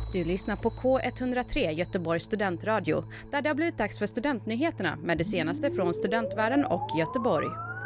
Du lyssnar på K103 Göteborgs studentradio, där det har blivit dags för studentnyheterna med det senaste från studentvärlden och Göteborg.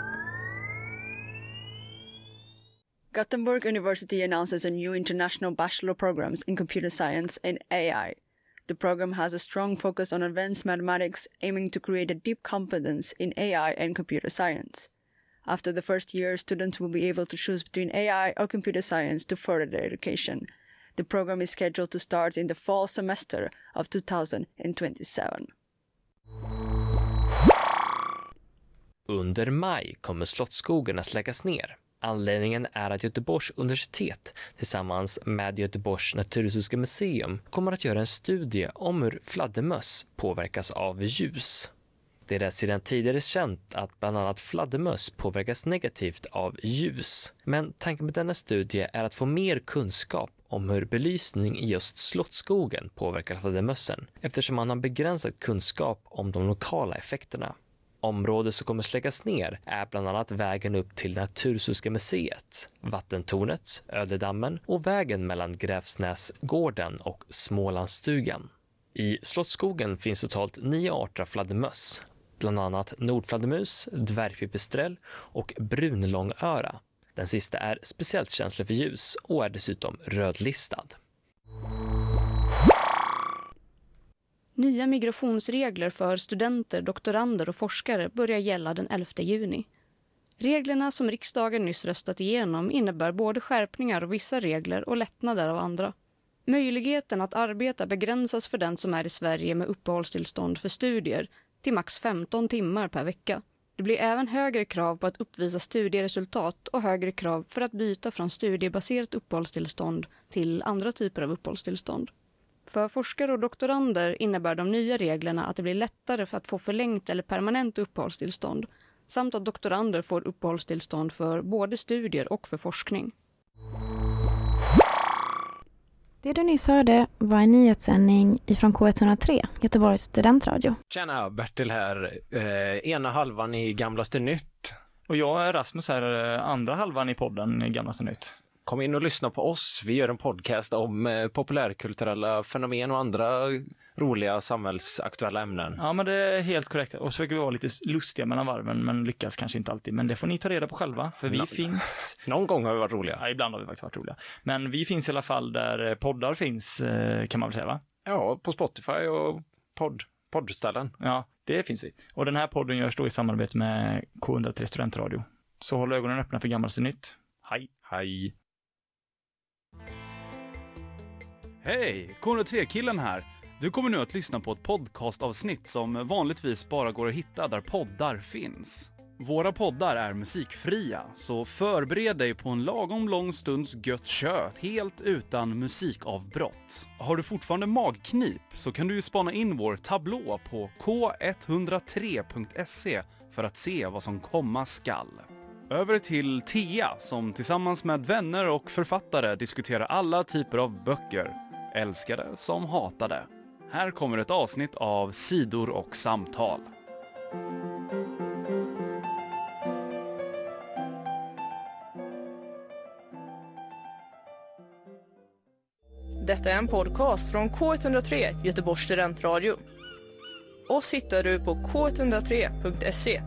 Gothenburg University announces a new international bachelor programs in computer science and AI. The program has a strong focus on advanced mathematics, aiming to create a deep competence in AI and computer science. After the first year, students will be able to choose between AI or computer science to further their education. The program is scheduled to start in the fall semester of 2027. Under maj kommer Slottsskogen att läggas ner. Anledningen är att Göteborgs universitet tillsammans med Göteborgs naturhistoriska museum kommer att göra en studie om hur fladdermöss påverkas av ljus. Det är sedan tidigare känt att bland annat fladdermöss påverkas negativt av ljus. Men tanken med denna studie är att få mer kunskap om hur belysning i just Slottsskogen påverkar fladdermössen, eftersom man har begränsad kunskap om de lokala effekterna. Området som kommer släckas ner är bland annat vägen upp till Naturhistoriska museet, vattentornet, Ödedammen och vägen mellan Gräfsnäsgården och Smålandsstugan. I Slottsskogen finns totalt 9 arter av fladdermöss, bland annat nordfladdermus, dvärgpipistrell och brunlångöra. Den sista är speciellt känslig för ljus och är dessutom rödlistad. Nya migrationsregler för studenter, doktorander och forskare börjar gälla den 11 juni. Reglerna som riksdagen nyss röstat igenom innebär både skärpningar av vissa regler och lättnader av andra. Möjligheten att arbeta begränsas för den som är i Sverige med uppehållstillstånd för studier till max 15 timmar per vecka. Det blir även högre krav på att uppvisa studieresultat och högre krav för att byta från studiebaserat uppehållstillstånd till andra typer av uppehållstillstånd. För forskare och doktorander innebär de nya reglerna att det blir lättare för att få förlängt eller permanent uppehållstillstånd, samt att doktorander får uppehållstillstånd för både studier och för forskning. Det du nyss hörde var en nyhetssändning ifrån K103, Göteborgs studentradio. Tjena, Bertil här. Ena halvan i Gamlaste Nytt. Och jag är Rasmus här, andra halvan i podden Gamlaste Nytt. Kom in och lyssna på oss. Vi gör en podcast om populärkulturella fenomen och andra roliga samhällsaktuella ämnen. Ja, men det är helt korrekt. Och så försöker vi vara lite lustiga mellan varven, men lyckas kanske inte alltid. Men det får ni ta reda på själva, för vi finns... Någon gång har vi varit roliga. Ja, ibland har vi faktiskt varit roliga. Men vi finns i alla fall där poddar finns, kan man väl säga, va? Ja, på Spotify och poddställen. Ja, det finns vi. Och den här podden görs då i samarbete med K103 Studentradio. Så håll ögonen öppna för Gamlaste Nytt. Hej! Hej! Hej, K103-killen här. Du kommer nu att lyssna på ett podcastavsnitt som vanligtvis bara går att hitta där poddar finns. Våra poddar är musikfria, så förbered dig på en lagom lång stunds gött kött helt utan musikavbrott. Har du fortfarande magknip så kan du ju spana in vår tablå på k103.se för att se vad som komma skall. Över till Thea som tillsammans med vänner och författare diskuterar alla typer av böcker. Älskade som hatade. Här kommer ett avsnitt av Sidor och samtal. Detta är en podcast från K103 Göteborgs studentradio. Oss hittar du på k103.se.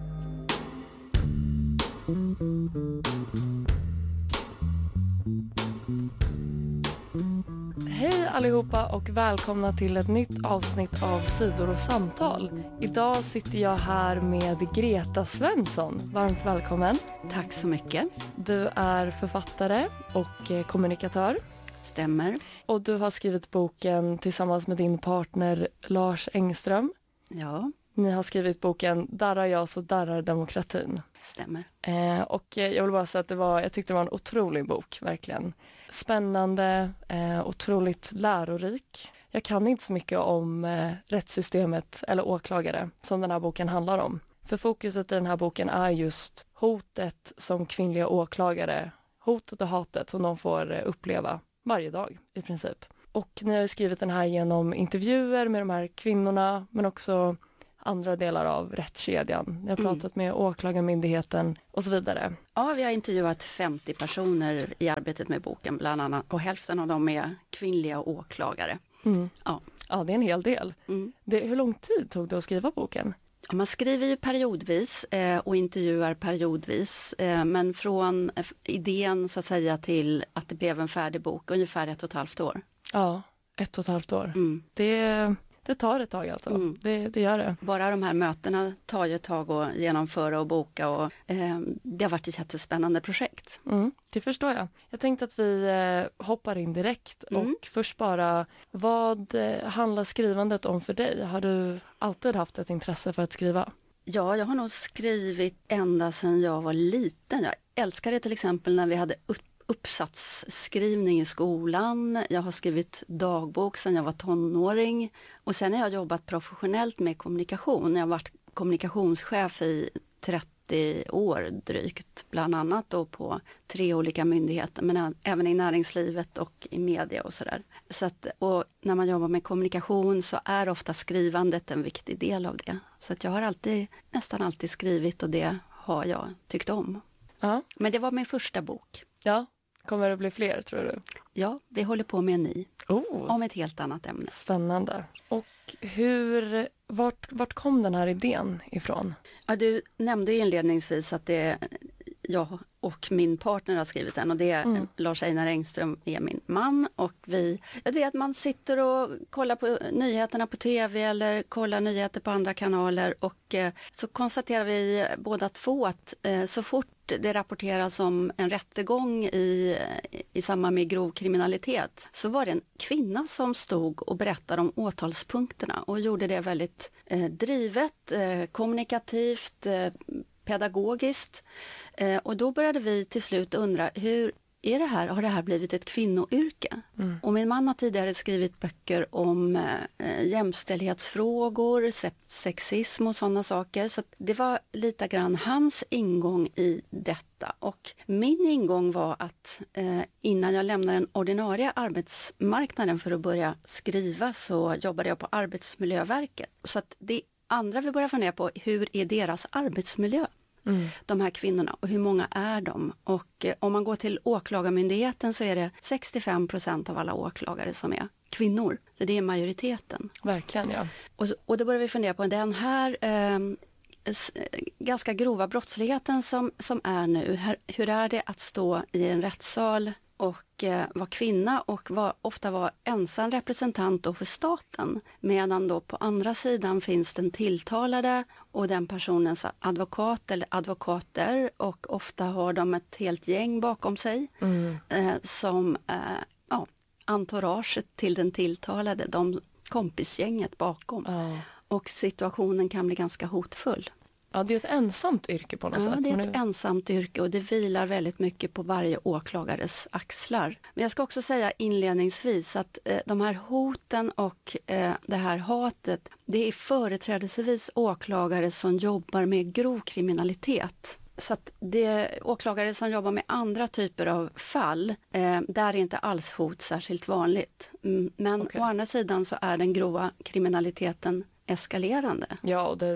Hej allihopa och välkomna till ett nytt avsnitt av Sidor och samtal. Idag sitter jag här med Greta Svensson. Varmt välkommen. Tack så mycket. Du är författare och kommunikatör. Stämmer. Och du har skrivit boken tillsammans med din partner Lars Engström. Ja. Ni har skrivit boken Darrar jag så darrar demokratin. Stämmer. Och jag vill bara säga att jag tyckte det var en otrolig bok, verkligen. Spännande, otroligt lärorik. Jag kan inte så mycket om rättssystemet eller åklagare som den här boken handlar om. För fokuset i den här boken är just hotet som kvinnliga åklagare, hotet och hatet som de får uppleva varje dag i princip. Och ni har ju skrivit den här genom intervjuer med de här kvinnorna, men också andra delar av rättskedjan. Ni har pratat med åklagarmyndigheten och så vidare. Ja, vi har intervjuat 50 personer i arbetet med boken bland annat, och hälften av dem är kvinnliga åklagare. Ja, det är en hel del. Hur lång tid tog det att skriva boken? Ja, man skriver ju periodvis och intervjuar periodvis. Men från idén så att säga till att det blev en färdig bok, ungefär 1,5 år. Ja, 1,5 år. Det tar ett tag alltså. Det gör det. Bara de här mötena tar ju ett tag att genomföra och boka och det har varit ett jättespännande projekt. Det förstår jag. Jag tänkte att vi hoppar in direkt och först bara, vad handlar skrivandet om för dig? Har du alltid haft ett intresse för att skriva? Ja, jag har nog skrivit ända sedan jag var liten. Jag älskade till exempel när vi hade uppsatsskrivning i skolan. Jag har skrivit dagbok sedan jag var tonåring. Och sen har jag jobbat professionellt med kommunikation. Jag har varit kommunikationschef i 30 år drygt. Bland annat då på 3 olika myndigheter. Men även i näringslivet och i media och sådär. Och när man jobbar med kommunikation så är ofta skrivandet en viktig del av det. Så att jag har nästan alltid skrivit och det har jag tyckt om. Ja. Men det var min första bok. Ja. Kommer det bli fler, tror du? Ja, vi håller på med en ny. Om ett helt annat ämne. Spännande. Och vart kom den här idén ifrån? Ja, du nämnde inledningsvis att det jag och min partner har skrivit den och det är Lars-Einar Engström är min man och jag vet att man sitter och kollar på nyheterna på tv eller kollar nyheter på andra kanaler och så konstaterar vi båda två att så fort det rapporteras om en rättegång i samband med grov kriminalitet så var det en kvinna som stod och berättade om åtalspunkterna och gjorde det väldigt drivet, kommunikativt, pedagogiskt. Och då började vi till slut undra, hur är det här? Har det här blivit ett kvinnoyrke? Och min man har tidigare skrivit böcker om jämställdhetsfrågor, sexism och sådana saker. Så det var lite grann hans ingång i detta. Och min ingång var att innan jag lämnade den ordinarie arbetsmarknaden för att börja skriva så jobbade jag på Arbetsmiljöverket. Så att det andra vi börjar fundera på, hur är deras arbetsmiljö? De här kvinnorna och hur många är de? Och om man går till åklagarmyndigheten så är det 65% av alla åklagare som är kvinnor. Så det är majoriteten. Verkligen, ja. Och då börjar vi fundera på den här ganska grova brottsligheten som är nu. Hur är det att stå i en rättssal och vara kvinna och ofta vara ensam representant då för staten. Medan då på andra sidan finns den tilltalade och den personens advokat eller advokater och ofta har de ett helt gäng bakom sig som entouraget till den tilltalade, de kompisgänget bakom. Och situationen kan bli ganska hotfull. Ja, det är ett ensamt yrke på något sätt. Ja, det är ett ensamt yrke och det vilar väldigt mycket på varje åklagares axlar. Men jag ska också säga inledningsvis att de här hoten och det här hatet, det är företrädesvis åklagare som jobbar med grov kriminalitet. Så att det är åklagare som jobbar med andra typer av fall, där är inte alls hot särskilt vanligt. Men å andra sidan så är den grova kriminaliteten eskalerande. Ja, och det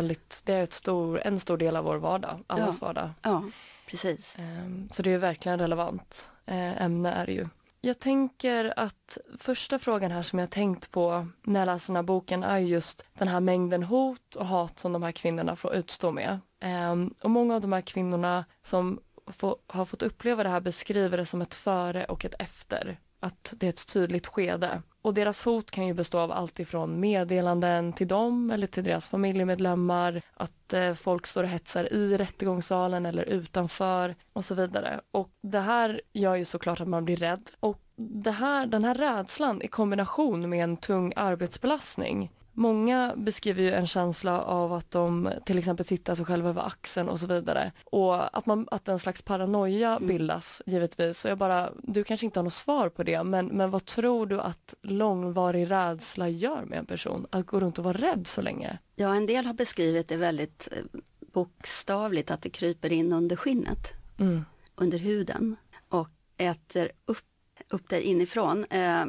är en stor del av vår vardag, allas vardag. Ja, precis. Så det är verkligen relevant ämne är det ju. Jag tänker att första frågan här som jag tänkt på när jag läser den här boken är just den här mängden hot och hat som de här kvinnorna får utstå med. Och många av de här kvinnorna som har fått uppleva det här beskriver det som ett före och ett efter. Att det är ett tydligt skede. Och deras hot kan ju bestå av allt ifrån meddelanden till dem eller till deras familjemedlemmar. Att folk står och hetsar i rättegångssalen eller utanför och så vidare. Och det här gör ju såklart att man blir rädd. Och den här rädslan i kombination med en tung arbetsbelastning. Många beskriver ju en känsla av att de till exempel tittar sig själva över axeln och så vidare. Och att en slags paranoia bildas givetvis. Och du kanske inte har något svar på det, men vad tror du att långvarig rädsla gör med en person? Att gå runt och vara rädd så länge? Ja, en del har beskrivit det väldigt bokstavligt, att det kryper in under skinnet, under huden och äter upp dig inifrån.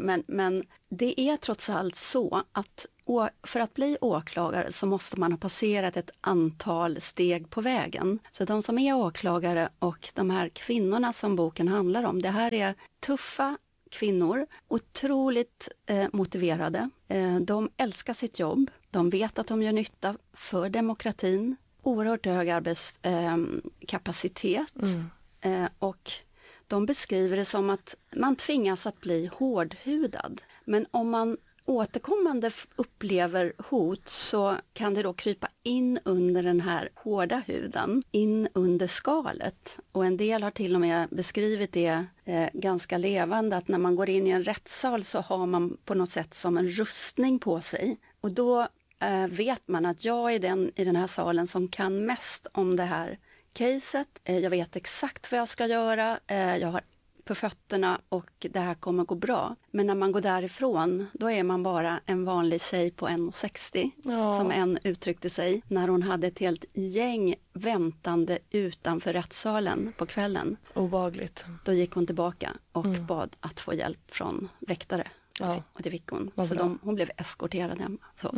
Men det är trots allt så att för att bli åklagare så måste man ha passerat ett antal steg på vägen. Så de som är åklagare och de här kvinnorna som boken handlar om, det här är tuffa, kvinnor. Otroligt motiverade. De älskar sitt jobb. De vet att de gör nytta för demokratin. Oerhört hög arbetskapacitet. Och de beskriver det som att man tvingas att bli hårdhudad. Men om man återkommande upplever hot så kan det då krypa in under den här hårda huden, in under skalet. Och en del har till och med beskrivit det ganska levande, att när man går in i en rättssal så har man på något sätt som en rustning på sig. Och då vet man att jag är den i den här salen som kan mest om det här caset. Jag vet exakt vad jag ska göra. Jag har på fötterna och det här kommer gå bra. Men när man går därifrån, då är man bara en vanlig tjej på 1,60 som en uttryckte sig när hon hade ett helt gäng väntande utanför rättssalen på kvällen. Obehagligt. Då gick hon tillbaka och bad att få hjälp från väktare. Och det fick hon. Så hon blev eskorterad hemma.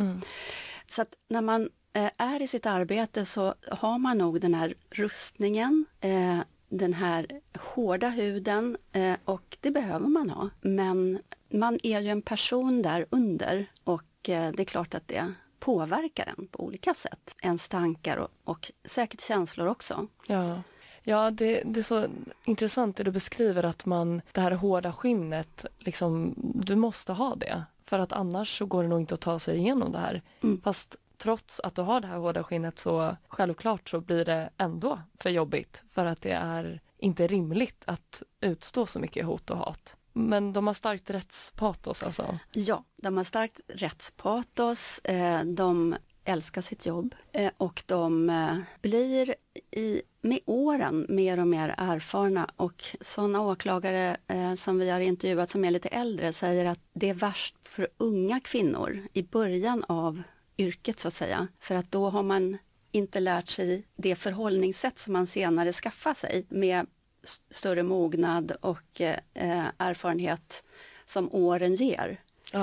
Så att när man är i sitt arbete så har man nog den här rustningen, den här hårda huden, och det behöver man ha. Men man är ju en person där under och det är klart att det påverkar en på olika sätt. Ens tankar och säkert känslor också. Ja, det är så intressant det du beskriver, att det här hårda skinnet, liksom, du måste ha det. För att annars så går det nog inte att ta sig igenom det här. Fast trots att du har det här hårda skinnet så självklart så blir det ändå för jobbigt. För att det är inte rimligt att utstå så mycket hot och hat. Men de har starkt rättspatos alltså? Ja, de har starkt rättspatos. De älskar sitt jobb och de blir med åren mer och mer erfarna, och sådana åklagare som vi har intervjuat som är lite äldre säger att det är värst för unga kvinnor i början av yrket så att säga, för att då har man inte lärt sig det förhållningssätt som man senare skaffar sig med större mognad och erfarenhet som åren ger.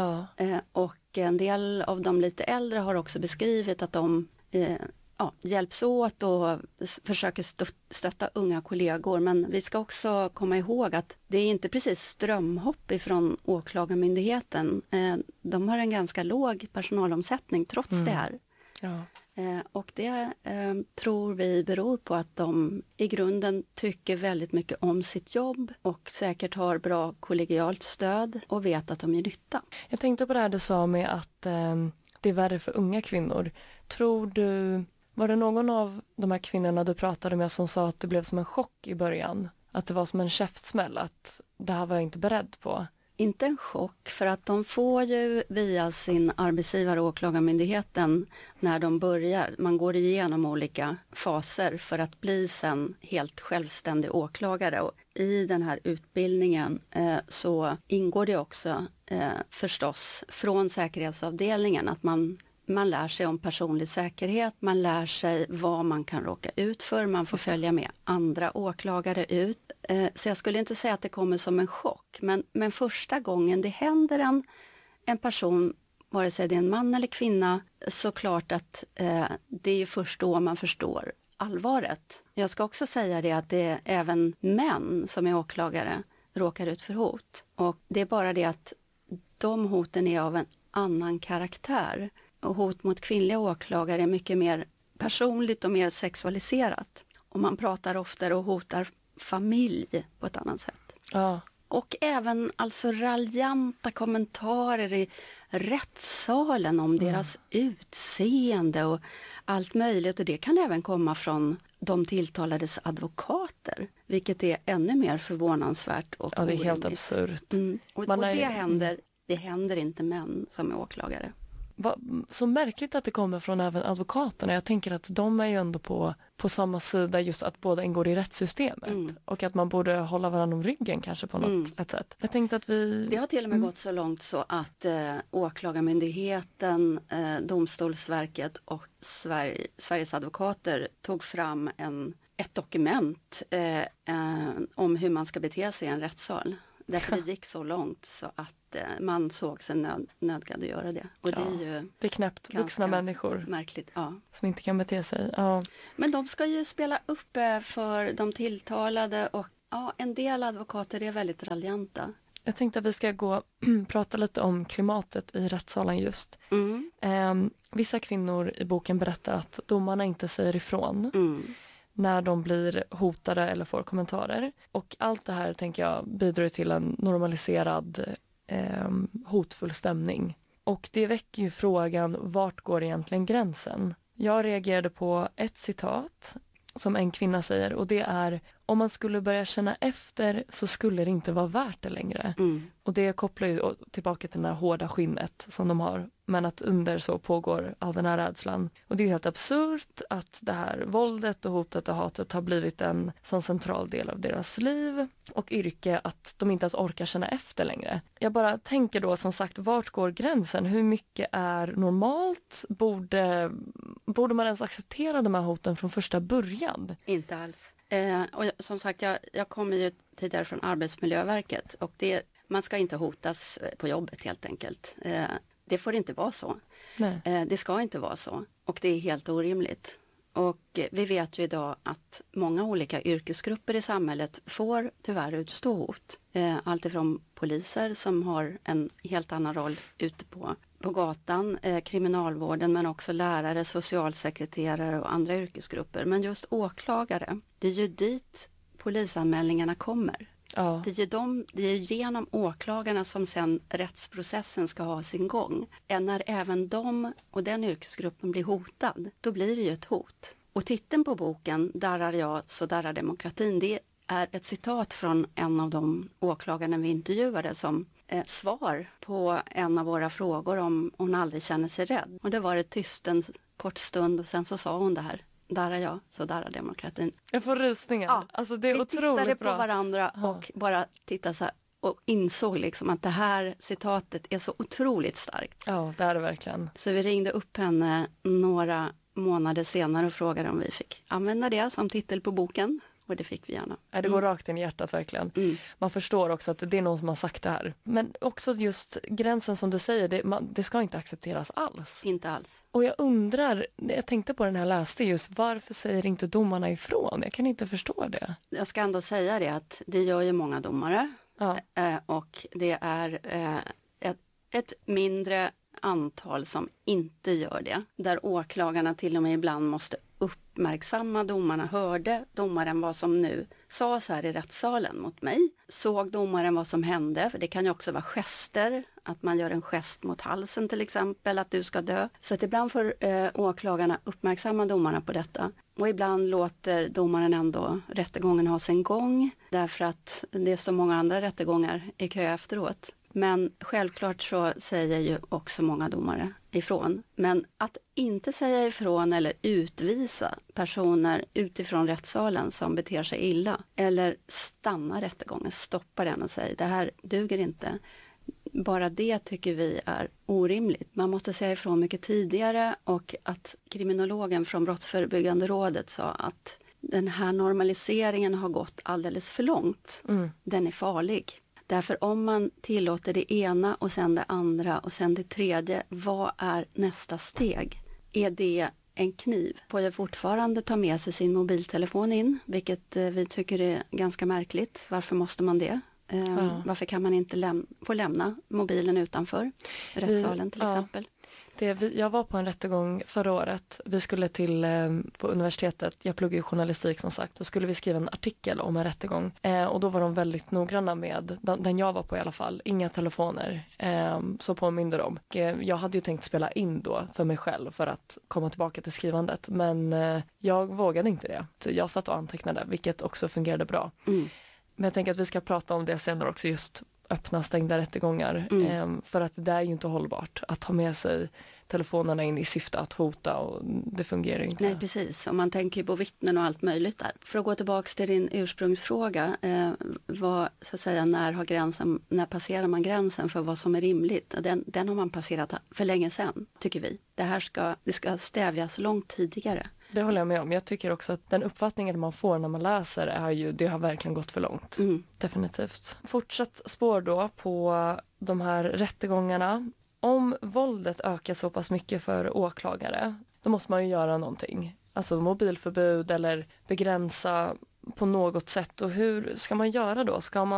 Och en del av de lite äldre har också beskrivit att de hjälps åt och försöker stötta unga kollegor. Men vi ska också komma ihåg att det är inte precis strömhopp ifrån åklagarmyndigheten. De har en ganska låg personalomsättning trots det här. Och det tror vi beror på att de i grunden tycker väldigt mycket om sitt jobb och säkert har bra kollegialt stöd och vet att de gör nytta. Jag tänkte på det här du sa med att det är värre för unga kvinnor. Tror du, var det någon av de här kvinnorna du pratade med som sa att det blev som en chock i början? Att det var som en käftsmäll, att det här var jag inte beredd på? Inte en chock, för att de får ju via sin arbetsgivare åklagarmyndigheten när de börjar. Man går igenom olika faser för att bli sen helt självständig åklagare. Och i den här utbildningen så ingår det också förstås från säkerhetsavdelningen att man lär sig om personlig säkerhet, man lär sig vad man kan råka ut för, man får följa med andra åklagare ut. Så jag skulle inte säga att det kommer som en chock, men första gången det händer en person, vare sig det är en man eller kvinna, så klart att det är ju först då man förstår allvaret. Jag ska också säga det att det är även män som är åklagare råkar ut för hot. Och det är bara det att de hoten är av en annan karaktär. Och hot mot kvinnliga åklagare är mycket mer personligt och mer sexualiserat. Och man pratar oftare och hotar familj på ett annat sätt. Och även alltså raljanta kommentarer i rättssalen om deras utseende och allt möjligt. Och det kan även komma från de tilltalades advokater, vilket är ännu mer förvånansvärt och det är helt absurt. Och det händer inte män som är åklagare. Så märkligt att det kommer från även advokaterna. Jag tänker att de är ju ändå på samma sida, just att båda ingår i rättssystemet. Och att man borde hålla varandra om ryggen kanske på något sätt. Jag tänkte att det har till och med gått så långt så att åklagarmyndigheten, Domstolsverket och Sveriges advokater tog fram ett dokument om hur man ska bete sig i en rättssal. Därför det gick så långt så att man såg sig nödgad att göra det. Och det är knäppt vuxna människor märkligt, som inte kan bete sig. Men de ska ju spela upp för de tilltalade och en del advokater är väldigt raljanta. Jag tänkte att vi ska prata lite om klimatet i rättssalen just. Vissa kvinnor i boken berättar att domarna inte säger ifrån när de blir hotade eller får kommentarer. Och allt det här, tänker jag, bidrar till en normaliserad hotfull stämning. Och det väcker ju frågan, vart går egentligen gränsen? Jag reagerade på ett citat som en kvinna säger, och det är: om man skulle börja känna efter så skulle det inte vara värt det längre. Och det kopplar ju tillbaka till det här hårda skinnet som de har, men att under så pågår all den här rädslan. Och det är ju helt absurt att det här våldet och hotet och hatet har blivit en sån central del av deras liv och yrke att de inte ens orkar känna efter längre. Jag bara tänker då, som sagt, vart går gränsen? Hur mycket är normalt? Borde man ens acceptera de här hoten från första början? Inte alls. Och som sagt, jag kommer ju tidigare från Arbetsmiljöverket, och man ska inte hotas på jobbet helt enkelt. Det får inte vara så. Nej. Det ska inte vara så, och det är helt orimligt. Och vi vet ju idag att många olika yrkesgrupper i samhället får tyvärr utstå hot. Allt ifrån poliser som har en helt annan roll ute på gatan, kriminalvården, men också lärare, socialsekreterare och andra yrkesgrupper. Men just åklagare, det är ju dit polisanmälningarna kommer. Ja. Det är genom åklagarna som sen rättsprocessen ska ha sin gång. När även de och den yrkesgruppen blir hotad, då blir det ju ett hot. Och titeln på boken, Darrar jag så darrar demokratin, det är ett citat från en av de åklagarna vi intervjuade som svar på en av våra frågor om hon aldrig känner sig rädd. Och det var det tyst en kort stund, och sen så sa hon det här: darrar jag så darrar demokratin. Jag får rysningar. Ja, Alltså det är vi otroligt bra. Vi tittade på varandra och bara tittade så här och insåg liksom att det här citatet är så otroligt starkt. Ja, det är det verkligen. Så vi ringde upp henne några månader senare och frågade om vi fick använda det som titel på boken. Och det fick vi gärna. Det går rakt in i hjärtat verkligen. Man förstår också att det är någon som har sagt det här. Men också just gränsen som du säger, det ska inte accepteras alls. Inte alls. Och jag undrar, jag tänkte på den här läste just, varför säger inte domarna ifrån? Jag kan inte förstå det. Jag ska ändå säga det att det gör ju många domare. Ja. Och det är ett mindre antal som inte gör det. Där åklagarna till och med ibland måste uppmärksamma domarna. Hörde domaren vad som nu sades här i rättssalen mot mig? Såg domaren vad som hände? För det kan ju också vara gester. Att man gör en gest mot halsen till exempel, att du ska dö. Så att ibland får åklagarna uppmärksamma domarna på detta. Och ibland låter domaren ändå rättegången ha sin gång. Därför att det är så många andra rättegångar i kö efteråt. Men självklart så säger ju också många domare ifrån. Men att inte säga ifrån eller utvisa personer utifrån rättssalen som beter sig illa. Eller stanna rättegången, stoppa den och säga det här duger inte. Bara det tycker vi är orimligt. Man måste säga ifrån mycket tidigare, och att kriminologen från Brottsförebyggande rådet sa att den här normaliseringen har gått alldeles för långt. Den är farlig. Därför om man tillåter det ena och sen det andra och sen det tredje, vad är nästa steg? Är det en kniv? Får jag fortfarande ta med sig sin mobiltelefon in, vilket vi tycker är ganska märkligt. Varför måste man det? Varför kan man inte få lämna mobilen utanför rättssalen till exempel? Jag var på en rättegång förra året. Vi skulle på universitetet, jag pluggar ju journalistik som sagt, då skulle vi skriva en artikel om en rättegång. Och då var de väldigt noggranna med, den jag var på i alla fall, inga telefoner. Så påminde de. Jag hade ju tänkt spela in då för mig själv för att komma tillbaka till skrivandet. Men jag vågade inte det. Jag satt och antecknade, vilket också fungerade bra. Men jag tänker att vi ska prata om det senare också, just öppna stängda rättegångar. För att det är ju inte hållbart att ha med sig telefonerna in i syfte att hota, och det fungerar ju inte. Nej, precis. Om man tänker på vittnen och allt möjligt där. För att gå tillbaka till din ursprungsfråga, så att säga, när passerar man gränsen för vad som är rimligt? Den har man passerat för länge sedan, tycker vi. Det ska stävjas långt tidigare. Det håller jag med om. Jag tycker också att den uppfattningen man får när man läser är ju, det har verkligen gått för långt. Definitivt. Fortsatt spår då på de här rättegångarna. Om våldet ökar så pass mycket för åklagare, då måste man ju göra någonting. Alltså mobilförbud eller begränsa på något sätt. Och hur ska man göra då? Ska man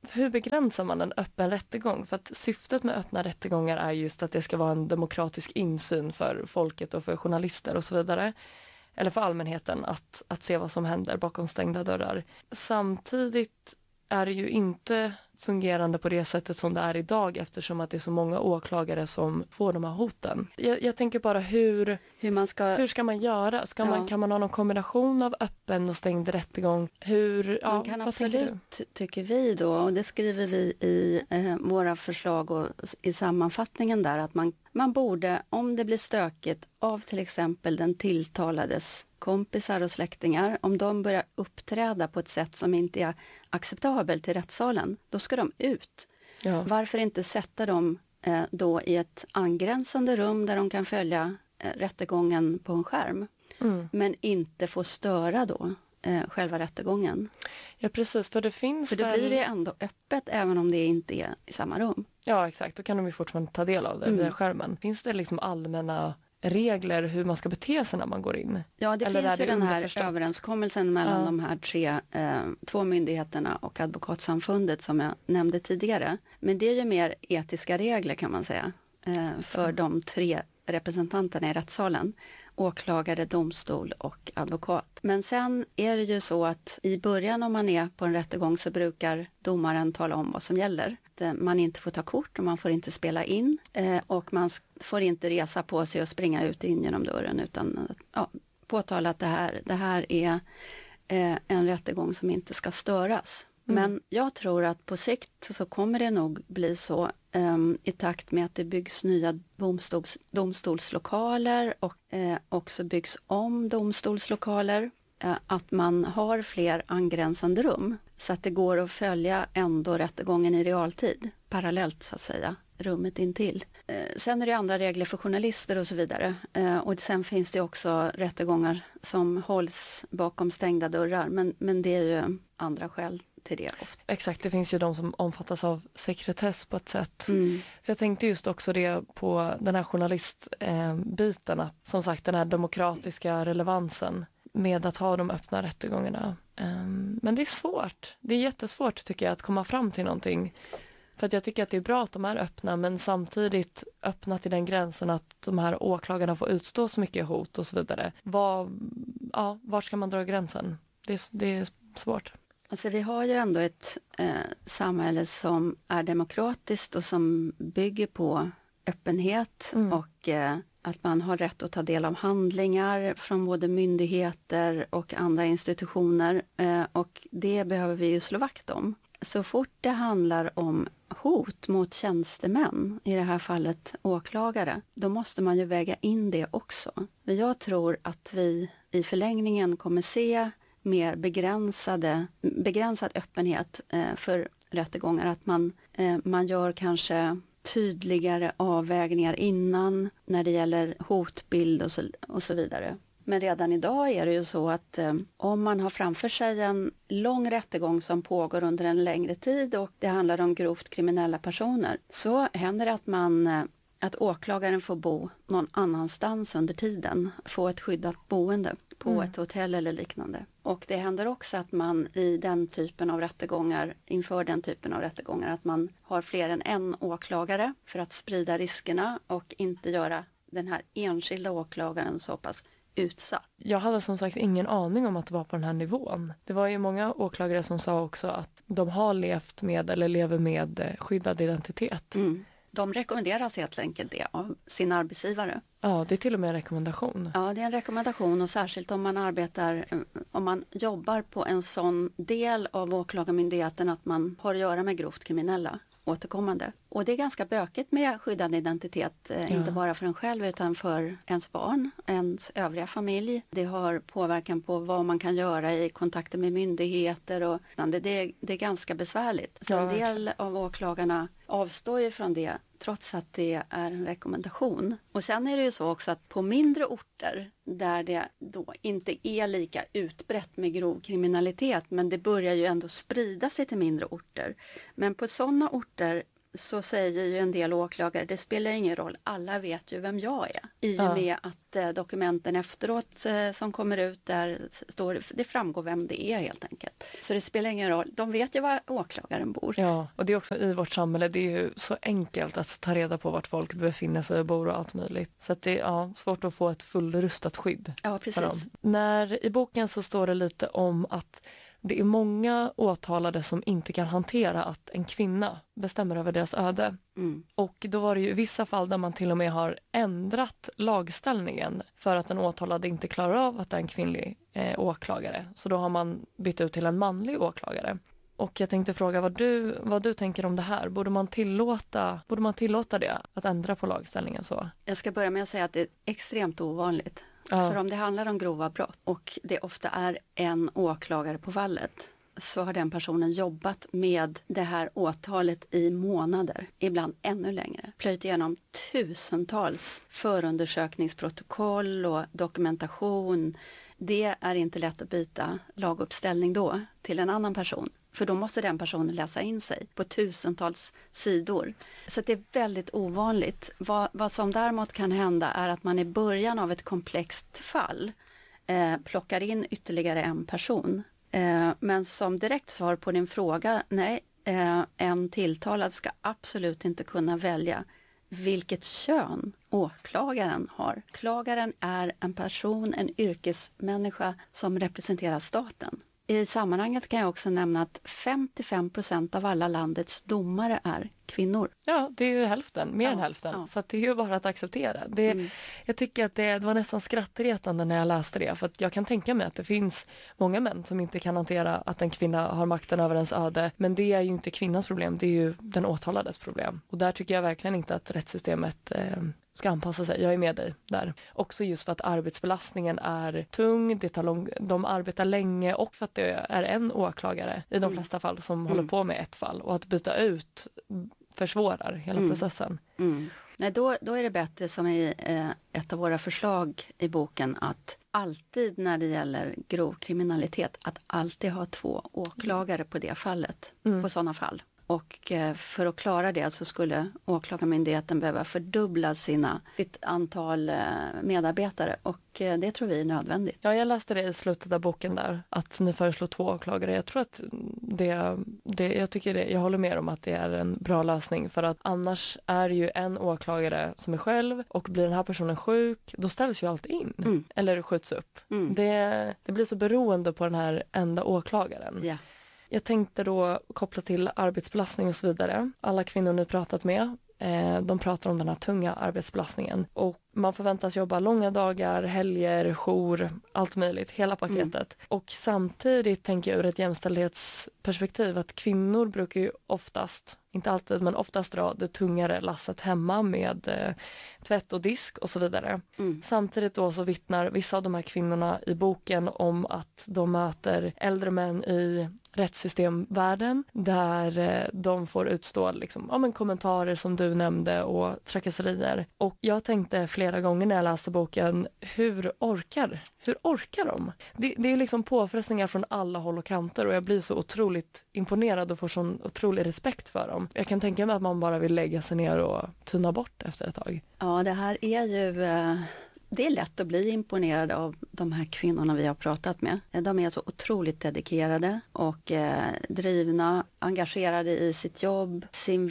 hur begränsar man en öppen rättegång? För att syftet med öppna rättegångar är just att det ska vara en demokratisk insyn för folket och för journalister och så vidare. Eller för allmänheten att se vad som händer bakom stängda dörrar. Samtidigt är det ju inte fungerande på det sättet som det är idag eftersom att det är så många åklagare som får de här hoten. Jag tänker bara hur ska man göra? Kan man ha någon kombination av öppen och stängd rättegång? Man kan absolut, tycker vi då, och det skriver vi i våra förslag och i sammanfattningen där, att man borde, om det blir stökigt av till exempel den tilltalades kompisar och släktingar, om de börjar uppträda på ett sätt som inte är acceptabelt i rättssalen, då ska de ut. Ja. Varför inte sätta dem då i ett angränsande rum där de kan följa rättegången på en skärm, men inte få störa då själva rättegången. Ja, precis, för det finns för då blir det ändå öppet även om det inte är i samma rum. Ja, exakt. Då kan de ju fortfarande ta del av det via skärmen. Finns det liksom allmänna regler hur man ska bete sig när man går in? Ja, det finns ju den här överenskommelsen mellan de här två myndigheterna och Advokatsamfundet som jag nämnde tidigare. Men det är ju mer etiska regler kan man säga för de 3 representanterna i rättssalen. Åklagare, domstol och advokat. Men sen är det ju så att i början om man är på en rättegång så brukar domaren tala om vad som gäller. Att man inte får ta kort och man får inte spela in och man får inte resa på sig och springa ut in genom dörren utan påtala att det här är en rättegång som inte ska störas. Men jag tror att på sikt så kommer det nog bli så i takt med att det byggs nya domstolslokaler och också byggs om domstolslokaler, att man har fler angränsande rum så att det går att följa ändå rättegången i realtid, parallellt så att säga, rummet intill. Sen är det andra regler för journalister och så vidare. Och sen finns det också rättegångar som hålls bakom stängda dörrar, men det är ju andra skäl till det ofta. Exakt, det finns ju de som omfattas av sekretess på ett sätt. För jag tänkte just också det på den här journalistbiten, att som sagt den här demokratiska relevansen med att ha de öppna rättegångarna. Men det är svårt. Det är jättesvårt tycker jag att komma fram till någonting. För att jag tycker att det är bra att de är öppna men samtidigt öppna till den gränsen att de här åklagarna får utstå så mycket hot och så vidare. Var ska man dra gränsen? Det är svårt. Alltså vi har ju ändå ett samhälle som är demokratiskt och som bygger på öppenhet och att man har rätt att ta del av handlingar från både myndigheter och andra institutioner och det behöver vi ju slå vakt om. Så fort det handlar om hot mot tjänstemän, i det här fallet åklagare, då måste man ju väga in det också. Men jag tror att vi i förlängningen kommer se mer begränsad öppenhet för rättegångar. Att man gör kanske tydligare avvägningar innan när det gäller hotbild och så vidare. Men redan idag är det ju så att om man har framför sig en lång rättegång som pågår under en längre tid och det handlar om grovt kriminella personer, så händer det att åklagaren får bo någon annanstans under tiden, få ett skyddat boende på ett hotell eller liknande. Och det händer också att man inför den typen av rättegångar, att man har fler än en åklagare för att sprida riskerna och inte göra den här enskilda åklagaren så pass utsatt. Jag hade som sagt ingen aning om att det var på den här nivån. Det var ju många åklagare som sa också att de har levt med eller lever med skyddad identitet. De rekommenderas helt enkelt det av sin arbetsgivare. Ja, det är till och med en rekommendation. Ja, det är en rekommendation och särskilt om man jobbar på en sån del av åklagarmyndigheten att man har att göra med grovt kriminella återkommande. Och det är ganska bökigt med skyddad identitet, inte bara för en själv utan för ens barn, ens övriga familj. Det har påverkan på vad man kan göra i kontakter med myndigheter och det är ganska besvärligt. Så en del av åklagarna avstår ju från det trots att det är en rekommendation. Och sen är det ju så också att på mindre orter där det då inte är lika utbrett med grov kriminalitet, men det börjar ju ändå sprida sig till mindre orter. Men på sådana orter så säger ju en del åklagare, det spelar ingen roll, alla vet ju vem jag är. I och med att dokumenten efteråt som kommer ut där står, det framgår vem det är helt enkelt. Så det spelar ingen roll, de vet ju var åklagaren bor. Ja, och det är också i vårt samhälle, det är ju så enkelt att ta reda på vart folk befinner sig och bor och allt möjligt. Så att det är svårt att få ett fullrustat skydd. Ja, precis. I boken så står det lite om att det är många åtalade som inte kan hantera att en kvinna bestämmer över deras öde. Mm. Och då var det ju i vissa fall där man till och med har ändrat lagställningen för att den åtalade inte klarar av att det är en kvinnlig åklagare. Så då har man bytt ut till en manlig åklagare. Och jag tänkte fråga vad du tänker om det här. Borde man tillåta det, att ändra på lagställningen så? Jag ska börja med att säga att det är extremt ovanligt. För om det handlar om grova brott och det ofta är en åklagare på fallet, så har den personen jobbat med det här åtalet i månader, ibland ännu längre. Plöjt igenom tusentals förundersökningsprotokoll och dokumentation. Det är inte lätt att byta laguppställning då till en annan person. För då måste den personen läsa in sig på tusentals sidor. Så det är väldigt ovanligt. Vad som däremot kan hända är att man i början av ett komplext fall plockar in ytterligare en person. Men som direkt svar på din fråga, nej, en tilltalad ska absolut inte kunna välja vilket kön åklagaren har. Åklagaren är en person, en yrkesmänniska som representerar staten. I sammanhanget kan jag också nämna att 55% av alla landets domare är kvinnor. Ja, det är ju hälften, mer än hälften. Ja. Så att det är ju bara att acceptera. Jag tycker att det var nästan skrattretande när jag läste det. För att jag kan tänka mig att det finns många män som inte kan hantera att en kvinna har makten över ens öde. Men det är ju inte kvinnans problem, det är ju den åtalades problem. Och där tycker jag verkligen inte att rättssystemet ska anpassa sig. Jag är med dig där. Också just för att arbetsbelastningen är tung, de arbetar länge och för att det är en åklagare i de flesta fall som håller på med ett fall. Och att byta ut försvårar hela processen. Mm. Nej, då är det bättre som i ett av våra förslag i boken att alltid när det gäller grov kriminalitet att alltid ha 2 åklagare på det fallet, på sådana fall. Och för att klara det så skulle åklagarmyndigheten behöva fördubbla sitt antal medarbetare och det tror vi är nödvändigt. Ja, jag läste det i slutet av boken där, att ni föreslår 2 åklagare. Jag tror att jag håller med om att det är en bra lösning för att annars är det ju en åklagare som är själv och blir den här personen sjuk, då ställs ju allt in eller skjuts upp. Det blir så beroende på den här enda åklagaren. Ja. Jag tänkte då koppla till arbetsbelastning och så vidare. Alla kvinnor ni pratat med, de pratar om den här tunga arbetsbelastningen. Och man förväntas jobba långa dagar, helger, jour, allt möjligt, hela paketet. Och samtidigt tänker jag ur ett jämställdhetsperspektiv att kvinnor brukar ju oftast, inte alltid, men oftast dra det tungare lasset hemma med tvätt och disk och så vidare. Samtidigt då så vittnar vissa av de här kvinnorna i boken om att de möter äldre män i rättssystemvärlden där de får utstå kommentarer som du nämnde och trakasserier. Och jag tänkte flera gånger när jag läste boken, hur orkar de? Det är liksom påfrestningar från alla håll och kanter och jag blir så otroligt imponerad och får sån otrolig respekt för dem. Jag kan tänka mig att man bara vill lägga sig ner och tyna bort efter ett tag. Ja, det här är ju... Det är lätt att bli imponerad av de här kvinnorna vi har pratat med. De är så otroligt dedikerade och drivna, engagerade i sitt jobb,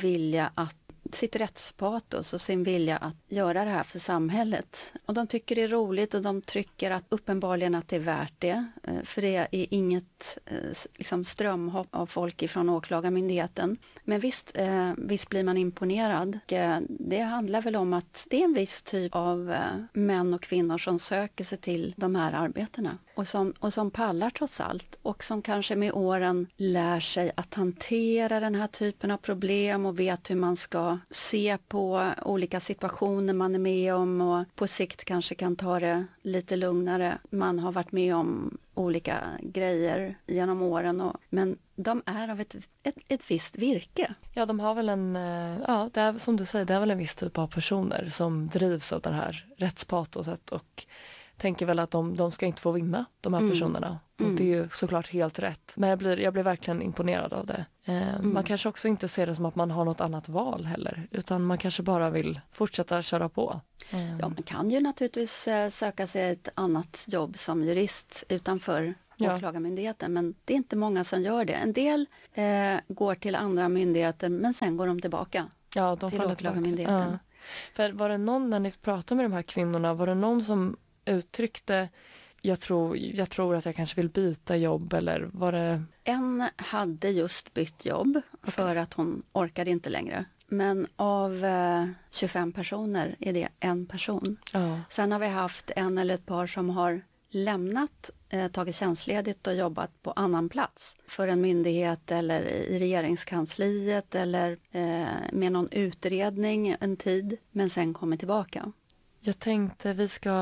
sitt rättspatos och sin vilja att göra det här för samhället. Och de tycker det är roligt och de tycker att uppenbarligen att det är värt det. För det är inget strömhopp av folk ifrån åklagarmyndigheten. Men visst blir man imponerad. Det handlar väl om att det är en viss typ av män och kvinnor som söker sig till de här arbetena. Och som pallar trots allt. Och som kanske med åren lär sig att hantera den här typen av problem och vet hur man ska se på olika situationer man är med om och på sikt kanske kan ta det lite lugnare. Man har varit med om olika grejer genom åren. Men de är av ett visst virke. Ja, de har väl det är, som du säger, det är väl en viss typ av personer som drivs av det här rättspatoset och tänker väl att de ska inte få vinna, de här personerna. Och det är ju såklart helt rätt. Men jag blir verkligen imponerad av det. Man kanske också inte ser det som att man har något annat val heller. Utan man kanske bara vill fortsätta köra på. Ja, man kan ju naturligtvis söka sig ett annat jobb som jurist utanför åklagarmyndigheten. Men det är inte många som gör det. En del går till andra myndigheter men sen går de tillbaka till åklagarmyndigheten. Ja. För var det någon, när ni pratade med de här kvinnorna, var det någon som uttryckte jag tror att jag kanske vill byta jobb, eller var det? En hade just bytt jobb för att hon orkade inte längre. Men av 25 personer är det en person. Sen har vi haft en eller ett par som har lämnat, tagit tjänstledigt och jobbat på annan plats. För en myndighet eller i regeringskansliet eller med någon utredning en tid, men sen kommer tillbaka. Jag tänkte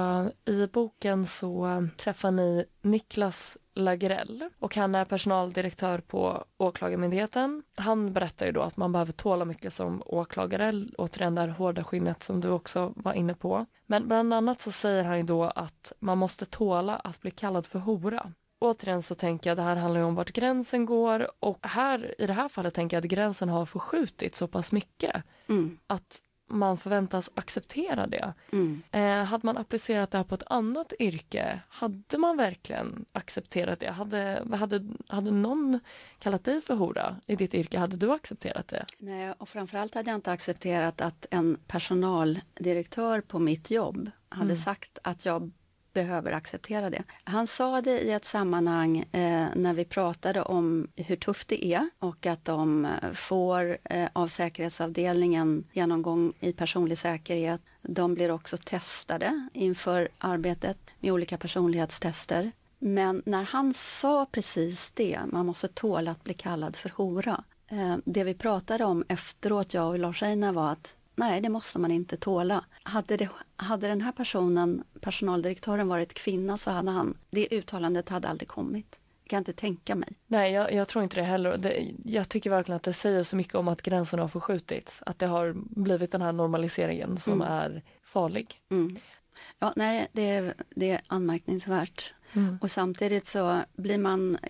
i boken så träffar ni Niklas Lagrell och han är personaldirektör på åklagarmyndigheten. Han berättar ju då att man behöver tåla mycket som åklagare, återigen det här hårda skinnet som du också var inne på. Men bland annat så säger han ju då att man måste tåla att bli kallad för hora. Återigen så tänker jag, det här handlar ju om vart gränsen går, och i det här fallet tänker jag att gränsen har förskjutit så pass mycket att man förväntas acceptera det. Hade man applicerat det här på ett annat yrke, hade man verkligen accepterat det? Hade någon kallat dig för hora i ditt yrke? Hade du accepterat det? Nej, och framförallt hade jag inte accepterat att en personaldirektör på mitt jobb hade sagt att jag behöver acceptera det. Han sa det i ett sammanhang när vi pratade om hur tufft det är och att de får av säkerhetsavdelningen genomgång i personlig säkerhet. De blir också testade inför arbetet med olika personlighetstester. Men när han sa precis det, man måste tåla att bli kallad för hora. Det vi pratade om efteråt, jag och Lars-Einar, var att nej, det måste man inte tåla. Hade den här personaldirektören varit kvinna, så hade det uttalandet hade aldrig kommit. Jag kan inte tänka mig. Nej, jag tror inte det heller. Jag tycker verkligen att det säger så mycket om att gränsen har förskjutits. Att det har blivit den här normaliseringen som är farlig. Ja, nej, det är anmärkningsvärt. Och samtidigt så blir man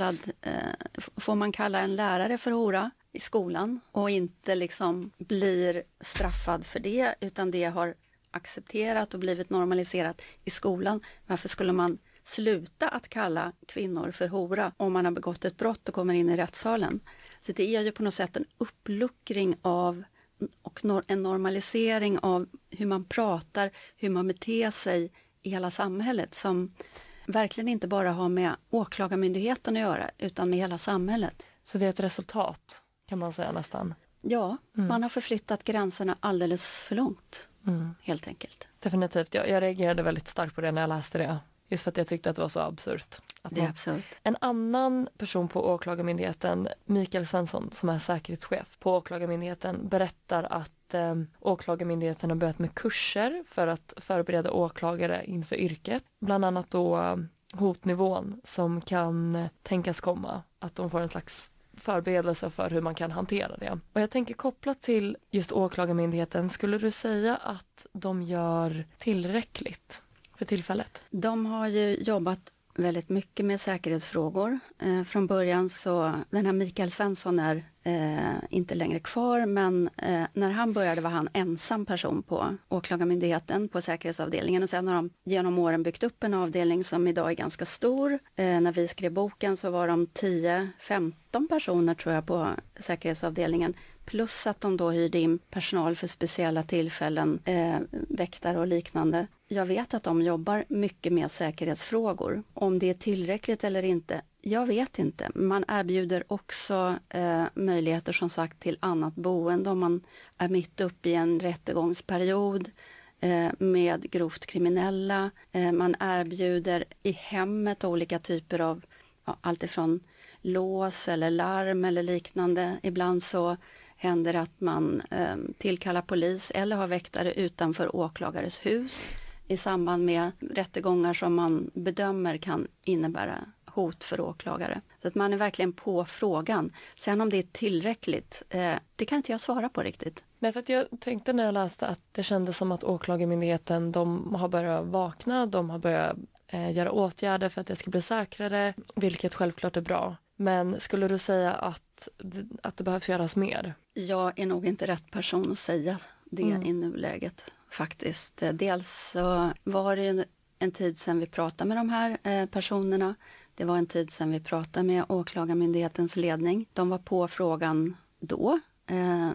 får man kalla en lärare för hora i skolan och inte liksom blir straffad för det, utan det har accepterat och blivit normaliserat i skolan. Varför skulle man sluta att kalla kvinnor för hora om man har begått ett brott och kommer in i rättssalen? Så det är ju på något sätt en uppluckring av och en normalisering av hur man pratar, hur man beter sig i hela samhället, som verkligen inte bara har med åklagarmyndigheten att göra, utan med hela samhället. Så det är ett resultat, kan man säga nästan? Ja, man har förflyttat gränserna alldeles för långt, helt enkelt. Definitivt. Jag reagerade väldigt starkt på det när jag läste det. Just för att jag tyckte att det var så absurt. Det är absurt. En annan person på åklagarmyndigheten, Mikael Svensson, som är säkerhetschef på åklagarmyndigheten, berättar att åklagarmyndigheten har börjat med kurser för att förbereda åklagare inför yrket. Bland annat då hotnivån som kan tänkas komma. Att de får en slags förberedelse för hur man kan hantera det. Och jag tänker kopplat till just åklagarmyndigheten, skulle du säga att de gör tillräckligt för tillfället? De har ju jobbat väldigt mycket med säkerhetsfrågor. Från början så, den här Mikael Svensson är inte längre kvar, men när han började var han ensam person på åklagarmyndigheten på säkerhetsavdelningen, och sen har de genom åren byggt upp en avdelning som idag är ganska stor. När vi skrev boken så var de 10-15 personer tror jag på säkerhetsavdelningen, plus att de då hyrde in personal för speciella tillfällen, väktare och liknande. Jag vet att de jobbar mycket med säkerhetsfrågor. Om det är tillräckligt eller inte, jag vet inte. Man erbjuder också möjligheter som sagt till annat boende om man är mitt uppe i en rättegångsperiod med grovt kriminella. Man erbjuder i hemmet olika typer av allt ifrån lås eller larm eller liknande. Ibland så händer att man tillkallar polis eller har väktare utanför åklagares hus i samband med rättegångar som man bedömer kan innebära hot för åklagare. Så att man är verkligen på frågan. Sen om det är tillräckligt, det kan inte jag svara på riktigt. Nej, för att jag tänkte när jag läste att det kändes som att åklagarmyndigheten, de har börjat vakna, de har börjat göra åtgärder för att det ska bli säkrare, vilket självklart är bra. Men skulle du säga att det behövs göras mer? Jag är nog inte rätt person att säga det i nuläget faktiskt. Dels så var det en tid sedan vi pratade med de här personerna. Det var en tid sedan vi pratade med åklagarmyndighetens ledning. De var på frågan då.